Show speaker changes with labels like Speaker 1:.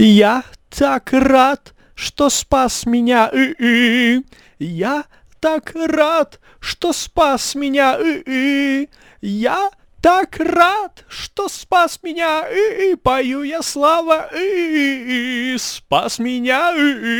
Speaker 1: Я так рад, что спас меня. Я так рад, что спас меня. Я так рад, что спас меня. Пою я слава. Спас меня.